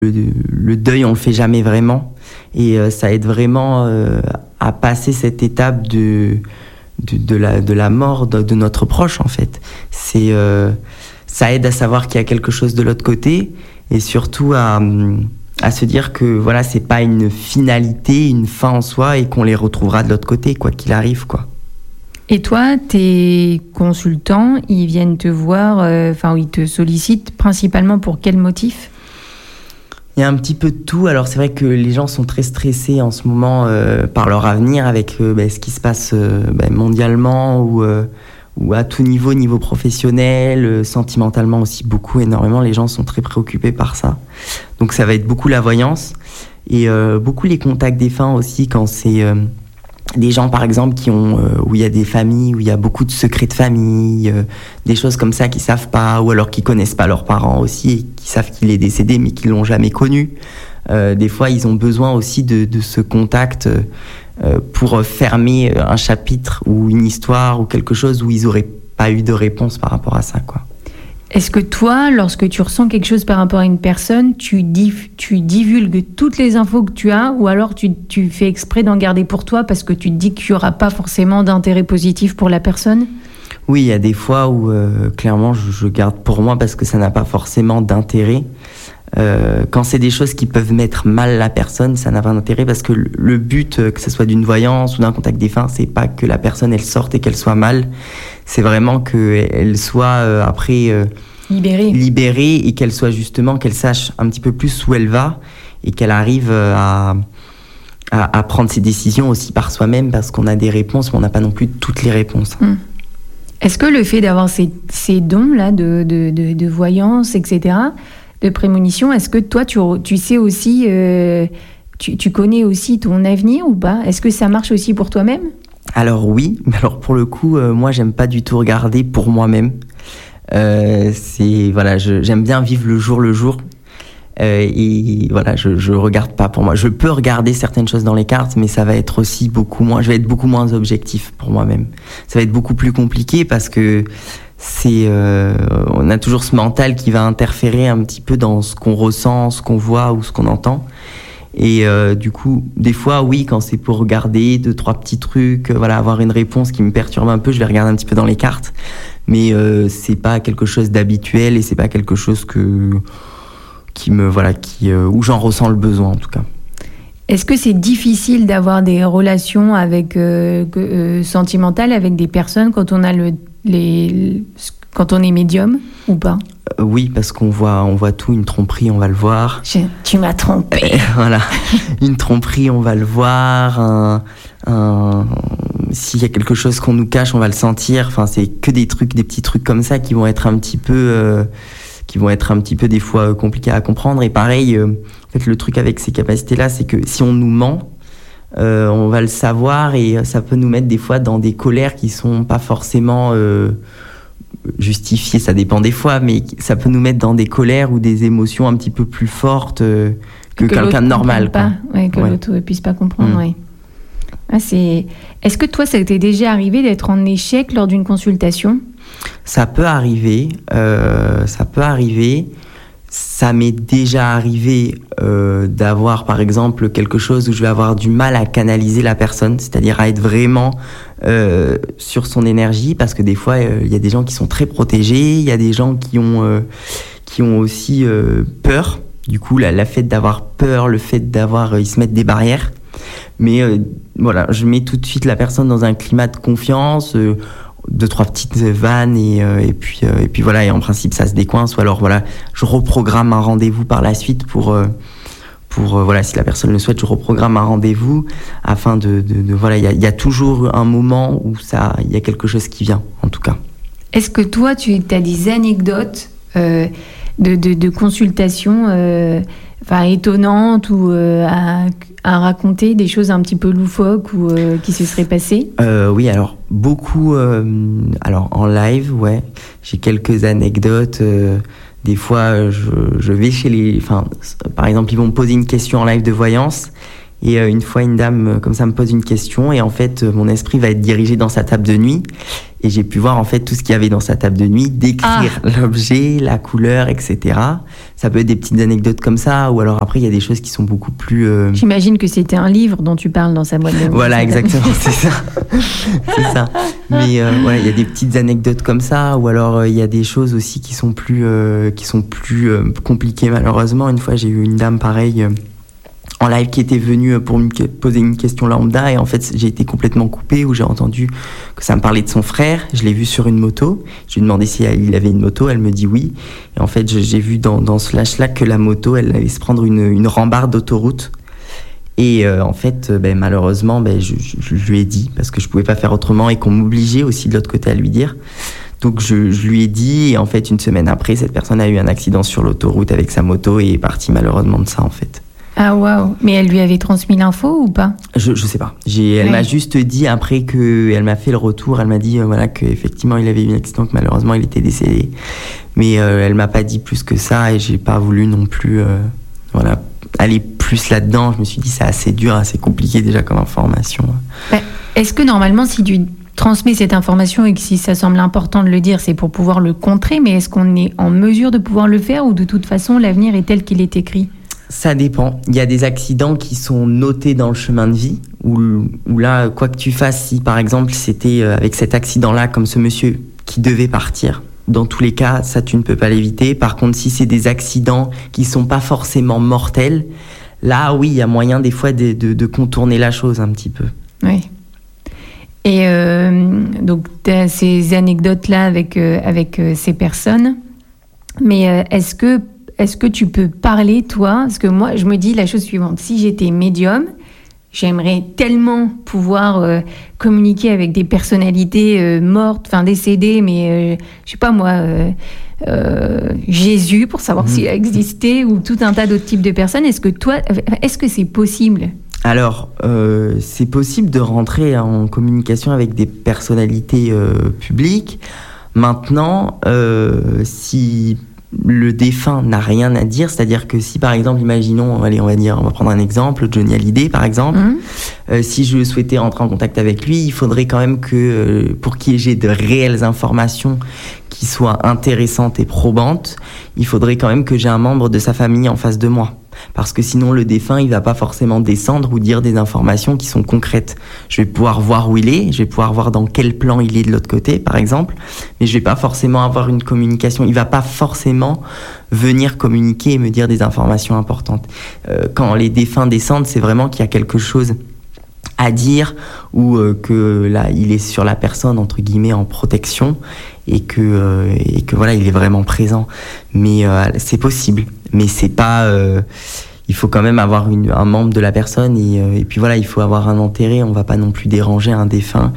le deuil, on le fait jamais vraiment. Et ça aide vraiment à passer cette étape de la mort de notre proche, en fait. Ça aide à savoir qu'il y a quelque chose de l'autre côté, et surtout à se dire que voilà, c'est pas une finalité, une fin en soi, et qu'on les retrouvera de l'autre côté, quoi qu'il arrive, quoi. Et toi, tes consultants, ils viennent te voir, ils te sollicitent principalement pour quel motif ? Il y a un petit peu de tout. Alors c'est vrai que les gens sont très stressés en ce moment par leur avenir, avec ce qui se passe mondialement ou à tout niveau professionnel, sentimentalement aussi énormément. Les gens sont très préoccupés par ça. Donc ça va être beaucoup la voyance et beaucoup les contacts défunts aussi, quand c'est des gens par exemple où il y a des familles, où il y a beaucoup de secrets de famille, des choses comme ça qu'ils savent pas, ou alors qu'ils connaissent pas leurs parents aussi, et qui savent qu'il est décédé mais qu'ils l'ont jamais connu. Des fois ils ont besoin aussi de ce contact pour fermer un chapitre ou une histoire ou quelque chose où ils auraient pas eu de réponse par rapport à ça, quoi. Est-ce que toi, lorsque tu ressens quelque chose par rapport à une personne, tu divulgues toutes les infos que tu as, ou alors tu fais exprès d'en garder pour toi parce que tu te dis qu'il n'y aura pas forcément d'intérêt positif pour la personne ? Oui, il y a des fois où clairement je garde pour moi parce que ça n'a pas forcément d'intérêt. Quand c'est des choses qui peuvent mettre mal la personne, ça n'a pas d'intérêt, parce que le but, que ce soit d'une voyance ou d'un contact défunt, c'est pas que la personne elle sorte et qu'elle soit mal, c'est vraiment qu'elle soit après libérée, et qu'elle sache un petit peu plus où elle va, et qu'elle arrive à prendre ses décisions aussi par soi-même, parce qu'on a des réponses mais on n'a pas non plus toutes les réponses. Est-ce que le fait d'avoir ces dons là de voyance, etc., de prémonition, est-ce que toi tu sais aussi, tu connais aussi ton avenir ou pas ? Est-ce que ça marche aussi pour toi-même ? Alors oui, mais alors pour le coup, moi j'aime pas du tout regarder pour moi-même. J'aime bien vivre le jour. Et voilà, je regarde pas pour moi. Je peux regarder certaines choses dans les cartes, mais ça va être aussi je vais être beaucoup moins objectif pour moi-même. Ça va être beaucoup plus compliqué parce que on a toujours ce mental qui va interférer un petit peu dans ce qu'on ressent, ce qu'on voit ou ce qu'on entend. Et du coup, des fois, oui, quand c'est pour regarder 2-3 petits trucs, avoir une réponse qui me perturbe un peu, je vais regarder un petit peu dans les cartes. Mais c'est pas quelque chose d'habituel, et c'est pas quelque chose où j'en ressens le besoin, en tout cas. Est-ce que c'est difficile d'avoir des relations sentimentales avec des personnes quand on a quand on est médium ou pas ? Oui, parce qu'on voit tout, une tromperie, on va le voir. Tu m'as trompé. Voilà, une tromperie, on va le voir. S'il y a quelque chose qu'on nous cache, on va le sentir. Enfin, c'est que des petits trucs comme ça qui vont être un petit peu des fois compliqués à comprendre. Et pareil, en fait, le truc avec ces capacités-là, c'est que si on nous ment, on va le savoir, et ça peut nous mettre des fois dans des colères qui sont pas forcément justifiées, ça dépend des fois, mais ça peut nous mettre dans des colères ou des émotions un petit peu plus fortes que quelqu'un de normal. Que l'autre ne puisse pas comprendre. Ouais. Est-ce que toi, ça t'est déjà arrivé d'être en échec lors d'une consultation ? Ça peut arriver. Ça m'est déjà arrivé d'avoir, par exemple, quelque chose où je vais avoir du mal à canaliser la personne, c'est-à-dire à être vraiment sur son énergie, parce que des fois, il y a des gens qui sont très protégés, il y a des gens qui ont aussi peur. Du coup, le fait d'avoir peur, le fait ils se mettent des barrières. Mais je mets tout de suite la personne dans un climat de confiance, 2-3 petites vannes, et puis voilà, et en principe ça se décoince, ou alors je reprogramme un rendez-vous par la suite pour si la personne le souhaite, je reprogramme un rendez-vous afin il y a toujours un moment où il y a quelque chose qui vient, en tout cas. Est-ce que toi tu as des anecdotes de consultations étonnantes ou à raconter, des choses un petit peu loufoques ou qui se seraient passées ? Oui, alors beaucoup. Alors en live, ouais, j'ai quelques anecdotes. Des fois, je vais chez par exemple, ils vont me poser une question en live de voyance, Et une fois, une dame comme ça me pose une question et en fait, mon esprit va être dirigé dans sa table de nuit et j'ai pu voir en fait tout ce qu'il y avait dans sa table de nuit, décrire l'objet, la couleur, etc. Ça peut être des petites anecdotes comme ça ou alors après, il y a des choses qui sont beaucoup plus... J'imagine que c'était un livre dont tu parles dans sa boîte de nuit. Voilà, exactement, c'est ça. C'est ça. Mais voilà, il y a des petites anecdotes comme ça ou alors il y a des choses aussi qui sont plus compliquées malheureusement. Une fois, j'ai eu une dame pareille... en live qui était venu pour me poser une question lambda et en fait j'ai été complètement coupé où j'ai entendu que ça me parlait de son frère, je l'ai vu sur une moto, je lui ai demandé si il avait une moto, elle me dit oui et en fait j'ai vu dans ce flash là que la moto elle allait se prendre une rambarde d'autoroute et en fait malheureusement je lui ai dit parce que je pouvais pas faire autrement et qu'on m'obligeait aussi de l'autre côté à lui dire. Donc je lui ai dit et en fait une semaine après cette personne a eu un accident sur l'autoroute avec sa moto et est partie malheureusement de ça en fait. Ah waouh. Mais elle lui avait transmis l'info ou pas? Je sais pas. Elle m'a juste dit après qu'elle m'a fait le retour, elle m'a dit voilà qu'effectivement il avait eu un accident, que malheureusement il était décédé. Mais elle m'a pas dit plus que ça et j'ai pas voulu non plus aller plus là-dedans. Je me suis dit c'est assez dur, assez compliqué déjà comme information. Est-ce que normalement si tu transmets cette information et que si ça semble important de le dire, c'est pour pouvoir le contrer, mais est-ce qu'on est en mesure de pouvoir le faire ou de toute façon l'avenir est tel qu'il est écrit? Ça dépend. Il y a des accidents qui sont notés dans le chemin de vie, où là, quoi que tu fasses, si par exemple c'était avec cet accident-là, comme ce monsieur qui devait partir, dans tous les cas, ça tu ne peux pas l'éviter. Par contre, si c'est des accidents qui sont pas forcément mortels, là oui, il y a moyen des fois de contourner la chose un petit peu. Oui. Et donc, tu as ces anecdotes-là avec ces personnes, mais est-ce que tu peux parler, toi? Parce que moi, je me dis la chose suivante. Si j'étais médium, j'aimerais tellement pouvoir communiquer avec des personnalités mortes, enfin décédées, mais je sais pas moi, Jésus, pour savoir s'il a existé, ou tout un tas d'autres types de personnes. Est-ce que c'est possible? Alors, c'est possible de rentrer en communication avec des personnalités publiques. Maintenant, si le défunt n'a rien à dire, c'est-à-dire que si par exemple, imaginons, allez, on va prendre un exemple, Johnny Hallyday par exemple, si je souhaitais rentrer en contact avec lui, il faudrait quand même que, pour qu'il y ait de réelles informations qui soient intéressantes et probantes, il faudrait quand même que j'ai un membre de sa famille en face de moi. Parce que sinon, le défunt, il va pas forcément descendre ou dire des informations qui sont concrètes. Je vais pouvoir voir où il est, je vais pouvoir voir dans quel plan il est de l'autre côté, par exemple, mais je vais pas forcément avoir une communication. Il va pas forcément venir communiquer et me dire des informations importantes. Quand les défunts descendent, c'est vraiment qu'il y a quelque chose à dire ou que là, il est sur la personne, entre guillemets, en protection et que voilà, il est vraiment présent. Mais c'est possible. Mais c'est pas... il faut quand même avoir un membre de la personne et puis voilà, il faut avoir un intérêt. On va pas non plus déranger un défunt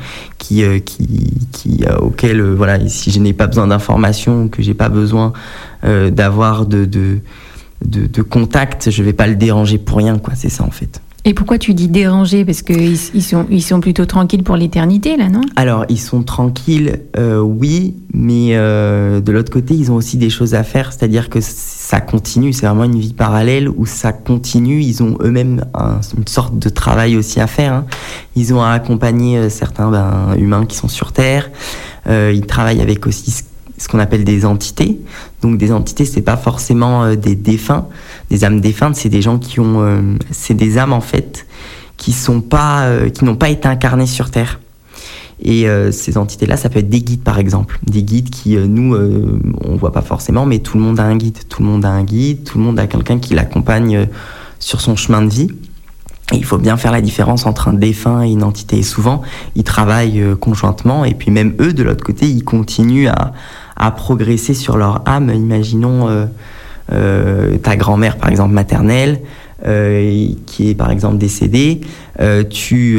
auquel voilà, si je n'ai pas besoin d'informations, que j'ai pas besoin d'avoir de contact, je vais pas le déranger pour rien, quoi. C'est ça en fait. Et pourquoi tu dis déranger? Parce qu'ils sont plutôt tranquilles pour l'éternité, là, non? Alors, ils sont tranquilles, oui, mais de l'autre côté, ils ont aussi des choses à faire, c'est-à-dire que ça continue, c'est vraiment une vie parallèle où ça continue, ils ont eux-mêmes une sorte de travail aussi à faire, hein. Ils ont à accompagner certains humains qui sont sur Terre, ils travaillent avec aussi ce qu'on appelle des entités. Donc des entités, c'est pas forcément des défunts, des âmes défuntes, c'est des gens qui ont, c'est des âmes en fait, qui n'ont pas été incarnées sur Terre. Et ces entités-là, ça peut être des guides par exemple, des guides qui nous, on voit pas forcément, mais tout le monde a un guide, tout le monde a quelqu'un qui l'accompagne sur son chemin de vie. Et il faut bien faire la différence entre un défunt et une entité. Et souvent, ils travaillent conjointement, et puis même eux, de l'autre côté, ils continuent à progresser sur leur âme. Imaginons ta grand-mère, par exemple, maternelle, qui est, par exemple, décédée. Tu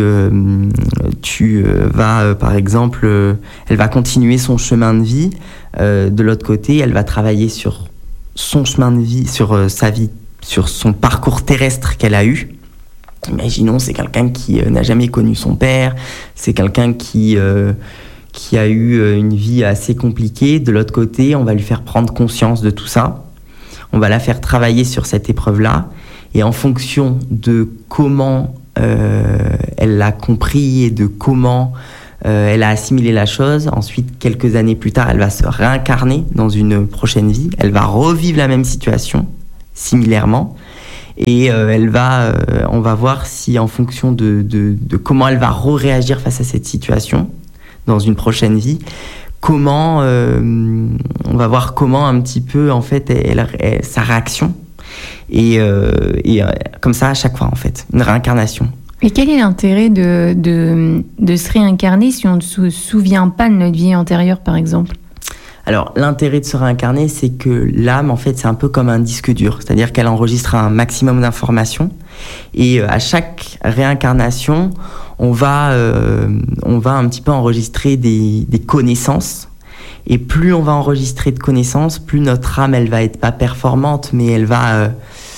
vas, par exemple, elle va continuer son chemin de vie. De l'autre côté, elle va travailler sur son chemin de vie, sur sa vie, sur son parcours terrestre qu'elle a eu. Imaginons, c'est quelqu'un qui n'a jamais connu son père, c'est quelqu'un qui a eu une vie assez compliquée. De l'autre côté, on va lui faire prendre conscience de tout ça. On va la faire travailler sur cette épreuve-là. Et en fonction de comment elle l'a compris et de comment elle a assimilé la chose, ensuite, quelques années plus tard, elle va se réincarner dans une prochaine vie. Elle va revivre la même situation, similairement. Et on va voir si, en fonction de comment elle va réagir face à cette situation dans une prochaine vie, on va voir comment un petit peu en fait sa réaction et comme ça à chaque fois en fait une réincarnation. Et quel est l'intérêt de se réincarner si on ne se souvient pas de notre vie antérieure, par exemple? Alors, l'intérêt de se réincarner, c'est que l'âme, en fait, c'est un peu comme un disque dur. C'est-à-dire qu'elle enregistre un maximum d'informations. Et à chaque réincarnation, on va un petit peu enregistrer des connaissances. Et plus on va enregistrer de connaissances, plus notre âme, elle va être pas performante, mais elle va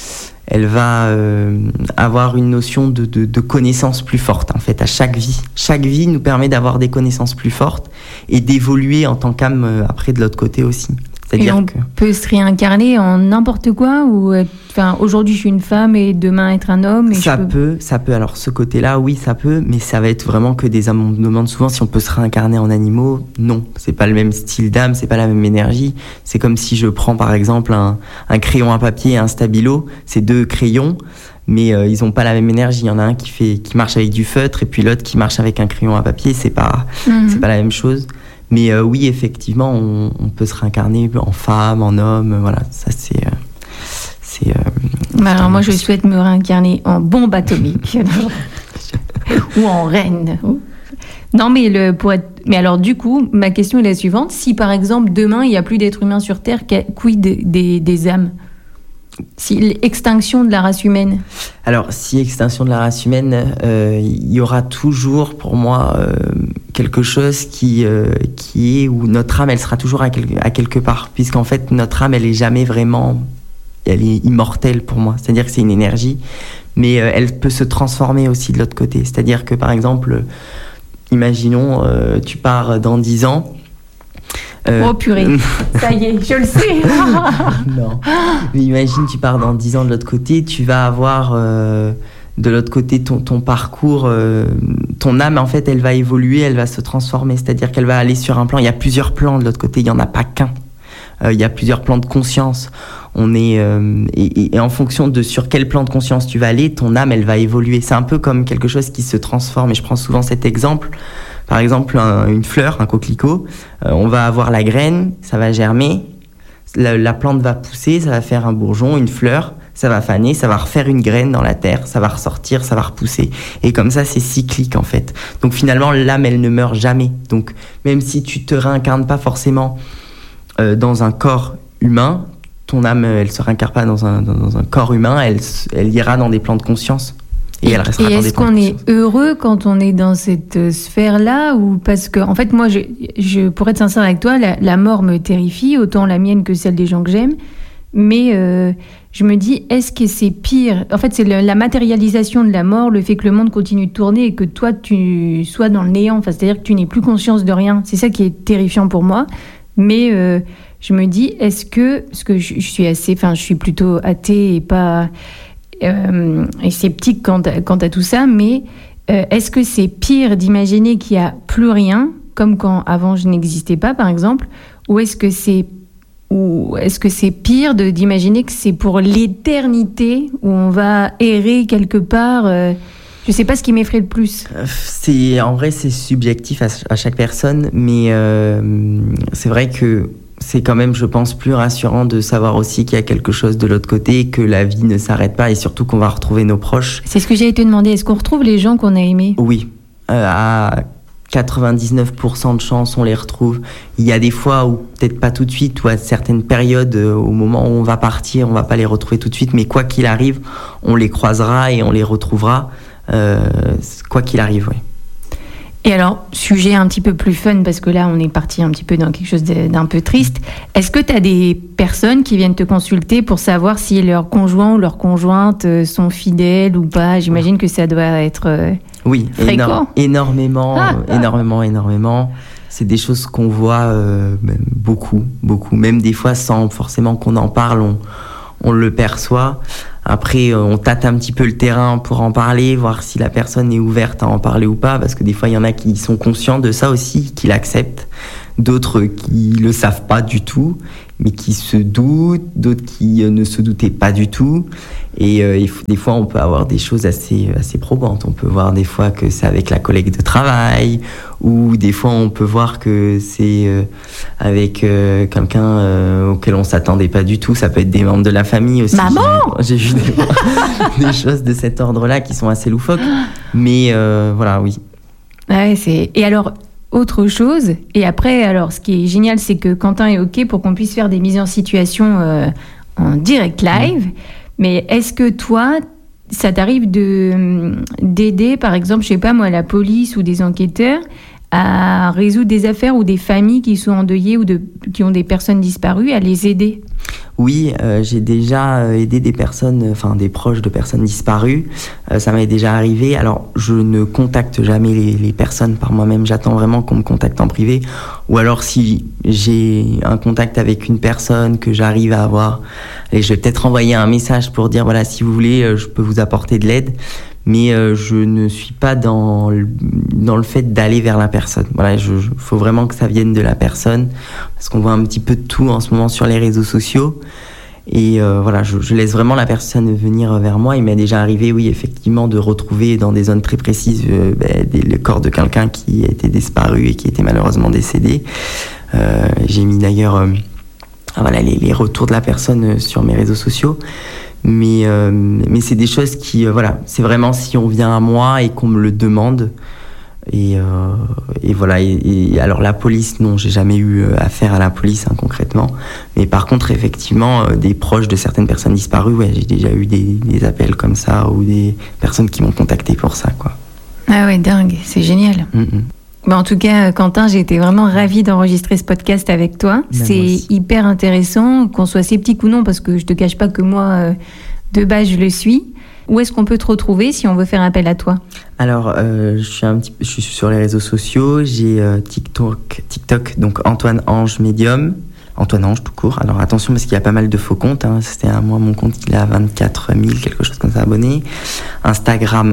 avoir une notion de connaissance plus forte, en fait, à chaque vie. Chaque vie nous permet d'avoir des connaissances plus fortes et d'évoluer en tant qu'âme après de l'autre côté aussi. C'est-à-dire et on peut se réincarner en n'importe quoi ou aujourd'hui je suis une femme et demain être un homme. Et ça peut. Alors ce côté-là, oui, ça peut, mais ça va être vraiment que des âmes. On me demande souvent si on peut se réincarner en animaux. Non, c'est pas le même style d'âme, c'est pas la même énergie. C'est comme si je prends par exemple un crayon à papier et un stabilo. C'est deux crayons, mais ils ont pas la même énergie. Il y en a un qui marche avec du feutre et puis l'autre qui marche avec un crayon à papier. C'est pas la même chose. Mais oui, effectivement, on peut se réincarner en femme, en homme, voilà, ça c'est alors moi, je souhaite me réincarner en bombe atomique ou en reine. Non, mais mais alors du coup, ma question est la suivante. Si par exemple, demain, il n'y a plus d'êtres humains sur Terre, quid des âmes? Si extinction de la race humaine. Alors, si extinction de la race humaine, il y aura toujours, pour moi, quelque chose qui est où notre âme, elle sera toujours à quelque part, puisqu'en fait, notre âme, elle est jamais vraiment, elle est immortelle pour moi. C'est-à-dire que c'est une énergie, mais elle peut se transformer aussi de l'autre côté. C'est-à-dire que, par exemple, imaginons, tu pars dans 10 ans. Oh purée, ça y est, je le sais. Non. Mais imagine, tu pars dans 10 ans de l'autre côté, tu vas avoir de l'autre côté ton parcours, ton âme en fait, elle va évoluer, elle va se transformer, c'est-à-dire qu'elle va aller sur un plan. Il y a plusieurs plans de l'autre côté, il n'y en a pas qu'un. Il y a plusieurs plans de conscience. Et en fonction de sur quel plan de conscience tu vas aller, ton âme, elle va évoluer. C'est un peu comme quelque chose qui se transforme. Et je prends souvent cet exemple. Par exemple, une fleur, un coquelicot, on va avoir la graine, ça va germer, la plante va pousser, ça va faire un bourgeon, une fleur, ça va faner, ça va refaire une graine dans la terre, ça va ressortir, ça va repousser. Et comme ça, c'est cyclique en fait. Donc finalement, l'âme, elle ne meurt jamais. Donc même si tu te réincarnes pas forcément dans un corps humain, ton âme, elle se réincarne pas dans un corps humain, elle ira dans des plans de conscience. Et elle restera dans des plans de conscience. Est-ce qu'on est heureux quand on est dans cette sphère-là ou parce que, en fait, moi, je pour être sincère avec toi, la mort me terrifie, autant la mienne que celle des gens que j'aime. Mais je me dis, est-ce que c'est pire? En fait, c'est la matérialisation de la mort, le fait que le monde continue de tourner et que toi, tu sois dans le néant. Enfin, c'est-à-dire que tu n'aies plus conscience de rien. C'est ça qui est terrifiant pour moi. Mais je me dis, est-ce que, parce que je suis plutôt athée et pas et sceptique quant à tout ça, mais est-ce que c'est pire d'imaginer qu'il n'y a plus rien, comme quand avant je n'existais pas, par exemple, ou est-ce que c'est pire d'imaginer que c'est pour l'éternité où on va errer quelque part je sais pas ce qui m'effraie le plus. En vrai, c'est subjectif à chaque personne, mais c'est vrai que c'est quand même, je pense, plus rassurant de savoir aussi qu'il y a quelque chose de l'autre côté, que la vie ne s'arrête pas et surtout qu'on va retrouver nos proches. C'est ce que j'ai été demandé. Est-ce qu'on retrouve les gens qu'on a aimés ? Oui. À 99% de chances, on les retrouve. Il y a des fois où, peut-être pas tout de suite, ou à certaines périodes, au moment où on va partir, on va pas les retrouver tout de suite, mais quoi qu'il arrive, on les croisera et on les retrouvera. Quoi qu'il arrive, oui. Et alors, sujet un petit peu plus fun, parce que là, on est parti un petit peu dans quelque chose d'un peu triste. Est-ce que tu as des personnes qui viennent te consulter pour savoir si leur conjoint ou leur conjointe sont fidèles ou pas ? J'imagine que ça doit être oui, fréquent. Énormément. C'est des choses qu'on voit beaucoup. Même des fois, sans forcément qu'on en parle, on le perçoit. Après, on tâte un petit peu le terrain pour en parler, voir si la personne est ouverte à en parler ou pas, parce que des fois, il y en a qui sont conscients de ça aussi, qui l'acceptent. D'autres qui le savent pas du tout, mais qui se doutent, d'autres qui ne se doutaient pas du tout. Et des fois, on peut avoir des choses assez probantes. On peut voir des fois que c'est avec la collègue de travail, ou des fois, on peut voir que c'est avec quelqu'un auquel on s'attendait pas du tout. Ça peut être des membres de la famille aussi. Maman! J'ai vu des choses de cet ordre-là qui sont assez loufoques. Mais voilà, oui. Ouais, et alors, autre chose, et après, alors, ce qui est génial, c'est que Quentin est OK pour qu'on puisse faire des mises en situation en direct live. Mais est-ce que toi, ça t'arrive d'aider, par exemple, je sais pas moi, la police ou des enquêteurs à résoudre des affaires ou des familles qui sont endeuillées ou qui ont des personnes disparues, à les aider? Oui, j'ai déjà aidé des personnes, des proches de personnes disparues. Ça m'est déjà arrivé. Alors, je ne contacte jamais les personnes par moi-même. J'attends vraiment qu'on me contacte en privé. Ou alors, si j'ai un contact avec une personne que j'arrive à avoir, et je vais peut-être envoyer un message pour dire, voilà, si vous voulez, je peux vous apporter de l'aide. Mais je ne suis pas dans le fait d'aller vers la personne. Voilà, faut vraiment que ça vienne de la personne, parce qu'on voit un petit peu de tout en ce moment sur les réseaux sociaux. Et voilà, je laisse vraiment la personne venir vers moi. Il m'est déjà arrivé, oui, effectivement, de retrouver dans des zones très précises le corps de quelqu'un qui était disparu et qui était malheureusement décédé. J'ai mis d'ailleurs les retours de la personne sur mes réseaux sociaux. Mais c'est des choses qui, c'est vraiment si on vient à moi et qu'on me le demande. Et voilà. Et alors la police, non, j'ai jamais eu affaire à la police concrètement. Mais par contre, effectivement, des proches de certaines personnes disparues, ouais, j'ai déjà eu des appels comme ça ou des personnes qui m'ont contacté pour ça, quoi. Ah ouais, dingue, c'est génial. En tout cas, Quentin, j'ai été vraiment ravie d'enregistrer ce podcast avec toi. C'est hyper intéressant, qu'on soit sceptique ou non, parce que je te cache pas que moi, de base, je le suis. Où est-ce qu'on peut te retrouver si on veut faire appel à toi? Alors, je suis sur les réseaux sociaux. J'ai TikTok, donc Antoine Ange Medium. Antoine Ange tout court. Alors attention parce qu'il y a pas mal de faux comptes. C'était moi, mon compte, il est à 24 000, quelque chose comme ça, abonnés. Instagram,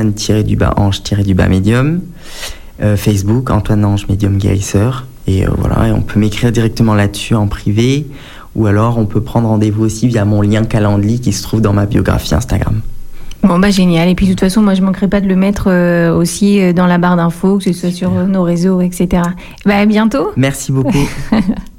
Antoine-Ange-Medium. Facebook, Antoine Ange Medium Guérisseur. Et voilà, et on peut m'écrire directement là-dessus en privé. Ou alors on peut prendre rendez-vous aussi via mon lien Calendly qui se trouve dans ma biographie Instagram. Bon génial. Et puis de toute façon, moi je manquerai pas de le mettre aussi dans la barre d'infos, que ce soit sur nos réseaux, etc. À bientôt. Merci beaucoup.